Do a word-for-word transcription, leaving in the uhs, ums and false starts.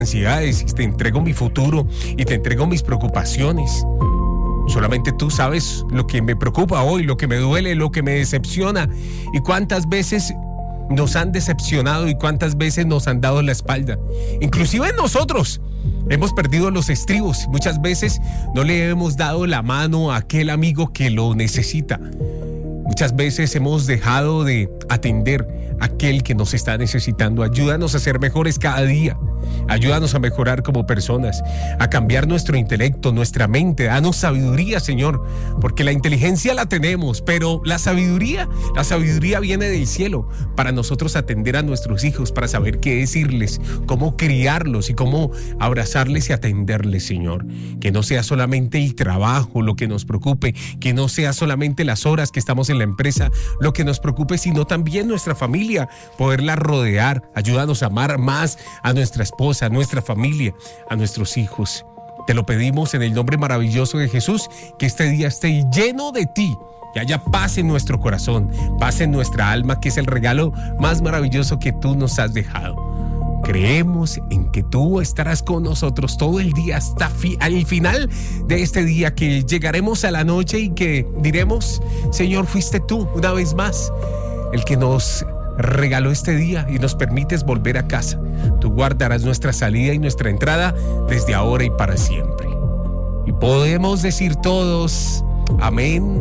ansiedades, y te entrego mi futuro y te entrego mis preocupaciones. Solamente tú sabes lo que me preocupa hoy, lo que me duele, lo que me decepciona, y cuántas veces nos han decepcionado y cuántas veces nos han dado la espalda. Inclusive nosotros hemos perdido los estribos. Muchas veces no le hemos dado la mano a aquel amigo que lo necesita. Muchas veces hemos dejado de atender a aquel que nos está necesitando. Ayúdanos a ser mejores cada día. Ayúdanos a mejorar como personas, a cambiar nuestro intelecto, nuestra mente. Danos sabiduría, Señor, porque la inteligencia la tenemos, pero la sabiduría, la sabiduría viene del cielo para nosotros atender a nuestros hijos, para saber qué decirles, cómo criarlos y cómo abrazarles y atenderles, Señor. Que no sea solamente el trabajo lo que nos preocupe, que no sea solamente las horas que estamos en la empresa lo que nos preocupe, sino también nuestra familia, poderla rodear. Ayúdanos a amar más a nuestra esposa, a nuestra familia, a nuestros hijos. Te lo pedimos en el nombre maravilloso de Jesús, que este día esté lleno de ti, que haya paz en nuestro corazón, paz en nuestra alma, que es el regalo más maravilloso que tú nos has dejado. Creemos en que tú estarás con nosotros todo el día hasta fi- al final de este día, que llegaremos a la noche y que diremos: Señor, fuiste tú una vez más el que nos regaló este día y nos permites volver a casa. Tú guardarás nuestra salida y nuestra entrada desde ahora y para siempre. Y podemos decir todos: amén.